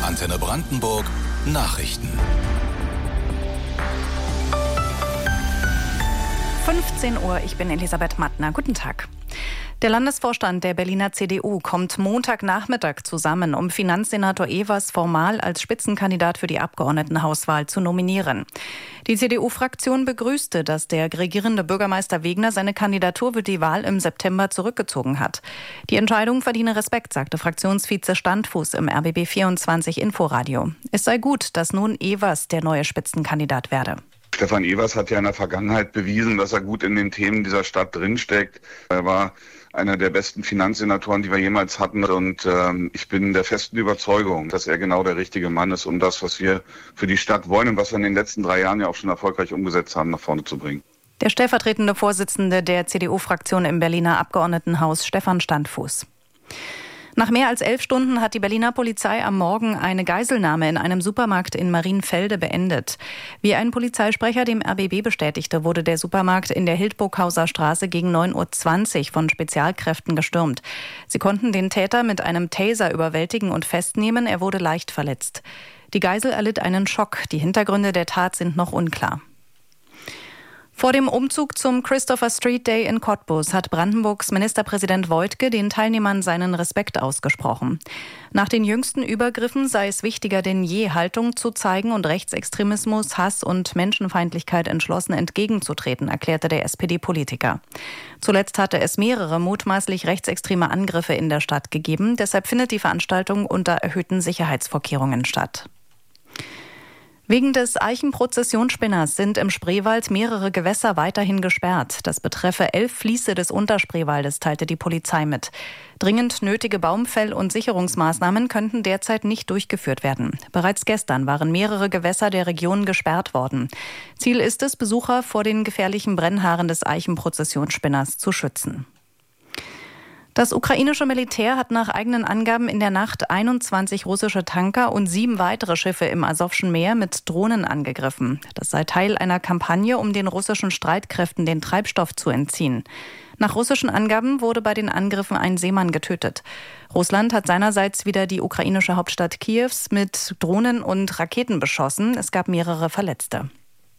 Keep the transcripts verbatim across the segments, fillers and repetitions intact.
Antenne Brandenburg Nachrichten. fünfzehn Uhr, ich bin Elisabeth Mattner. Guten Tag. Der Landesvorstand der Berliner C D U kommt Montagnachmittag zusammen, um Finanzsenator Evers formal als Spitzenkandidat für die Abgeordnetenhauswahl zu nominieren. Die C D U-Fraktion begrüßte, dass der regierende Bürgermeister Wegner seine Kandidatur für die Wahl im September zurückgezogen hat. Die Entscheidung verdiene Respekt, sagte Fraktionsvize Standfuß im R B B vierundzwanzig Inforadio. Es sei gut, dass nun Evers der neue Spitzenkandidat werde. Stefan Evers hat ja in der Vergangenheit bewiesen, dass er gut in den Themen dieser Stadt drinsteckt. Er war einer der besten Finanzsenatoren, die wir jemals hatten. Und ähm, ich bin der festen Überzeugung, dass er genau der richtige Mann ist, um das, was wir für die Stadt wollen und was wir in den letzten drei Jahren ja auch schon erfolgreich umgesetzt haben, nach vorne zu bringen. Der stellvertretende Vorsitzende der C D U-Fraktion im Berliner Abgeordnetenhaus, Stefan Standfuß. Nach mehr als elf Stunden hat die Berliner Polizei am Morgen eine Geiselnahme in einem Supermarkt in Marienfelde beendet. Wie ein Polizeisprecher dem R B B bestätigte, wurde der Supermarkt in der Hildburghauser Straße gegen neun Uhr zwanzig von Spezialkräften gestürmt. Sie konnten den Täter mit einem Taser überwältigen und festnehmen. Er wurde leicht verletzt. Die Geisel erlitt einen Schock. Die Hintergründe der Tat sind noch unklar. Vor dem Umzug zum Christopher Street Day in Cottbus hat Brandenburgs Ministerpräsident Woidke den Teilnehmern seinen Respekt ausgesprochen. Nach den jüngsten Übergriffen sei es wichtiger denn je, Haltung zu zeigen und Rechtsextremismus, Hass und Menschenfeindlichkeit entschlossen entgegenzutreten, erklärte der S P D-Politiker. Zuletzt hatte es mehrere mutmaßlich rechtsextreme Angriffe in der Stadt gegeben. Deshalb findet die Veranstaltung unter erhöhten Sicherheitsvorkehrungen statt. Wegen des Eichenprozessionsspinners sind im Spreewald mehrere Gewässer weiterhin gesperrt. Das betreffe elf Fließe des Unterspreewaldes, teilte die Polizei mit. Dringend nötige Baumfäll- und Sicherungsmaßnahmen könnten derzeit nicht durchgeführt werden. Bereits gestern waren mehrere Gewässer der Region gesperrt worden. Ziel ist es, Besucher vor den gefährlichen Brennhaaren des Eichenprozessionsspinners zu schützen. Das ukrainische Militär hat nach eigenen Angaben in der Nacht einundzwanzig russische Tanker und sieben weitere Schiffe im Asowschen Meer mit Drohnen angegriffen. Das sei Teil einer Kampagne, um den russischen Streitkräften den Treibstoff zu entziehen. Nach russischen Angaben wurde bei den Angriffen ein Seemann getötet. Russland hat seinerseits wieder die ukrainische Hauptstadt Kiews mit Drohnen und Raketen beschossen. Es gab mehrere Verletzte.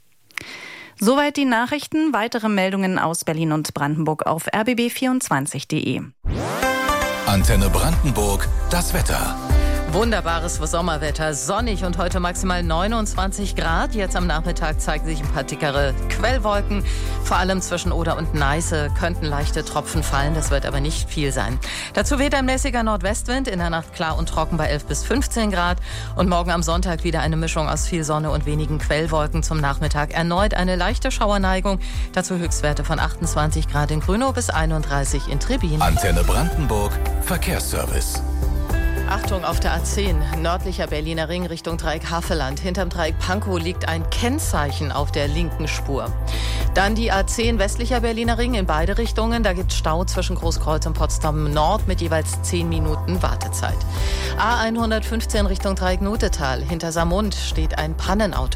Soweit die Nachrichten. Weitere Meldungen aus Berlin und Brandenburg auf r b b vierundzwanzig punkt de. Antenne Brandenburg, das Wetter. Wunderbares Sommerwetter, sonnig und heute maximal neunundzwanzig Grad. Jetzt am Nachmittag zeigen sich ein paar dickere Quellwolken. Vor allem zwischen Oder und Neiße könnten leichte Tropfen fallen, das wird aber nicht viel sein. Dazu weht ein mäßiger Nordwestwind, in der Nacht klar und trocken bei elf bis fünfzehn Grad. Und morgen am Sonntag wieder eine Mischung aus viel Sonne und wenigen Quellwolken. Zum Nachmittag erneut eine leichte Schauerneigung. Dazu Höchstwerte von achtundzwanzig Grad in Grünow bis einunddreißig in Trebin. Antenne Brandenburg, Verkehrsservice. Achtung auf der A zehn, nördlicher Berliner Ring Richtung Dreieck Havelland. Hinterm Dreieck Pankow liegt ein Kennzeichen auf der linken Spur. Dann die A zehn westlicher Berliner Ring in beide Richtungen. Da gibt es Stau zwischen Großkreuz und Potsdam Nord mit jeweils zehn Minuten Wartezeit. A hundertfünfzehn Richtung Dreieck Nutetal. Hinter Saarmund steht ein Pannenauto.